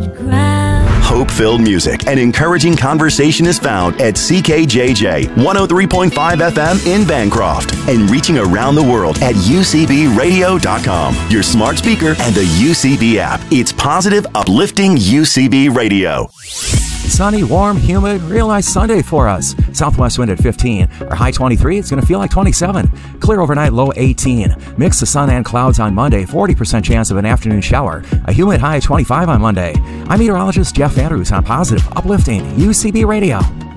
Hope-filled music and encouraging conversation is found at CKJJ 103.5 FM in Bancroft and reaching around the world at UCBradio.com, your smart speaker and the UCB app. It's positive, uplifting UCB Radio. Sunny, warm, humid, real nice Sunday for us. Southwest wind at 15. Our high 23, it's going to feel like 27. Clear overnight, low 18. Mix of sun and clouds on Monday, 40% chance of an afternoon shower. A humid high 25 on Monday. I'm meteorologist Jeff Andrews on positive, uplifting UCB Radio.